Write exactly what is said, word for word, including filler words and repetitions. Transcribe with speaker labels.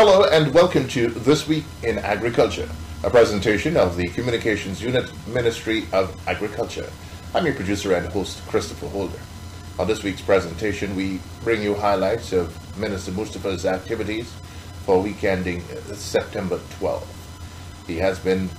Speaker 1: Hello and welcome to This Week in Agriculture, a presentation of the Communications Unit, Ministry of Agriculture. I'm your producer and host, Christopher Holder. On this week's presentation, we bring you highlights of Minister Mustafa's activities for week ending September twelfth. He has been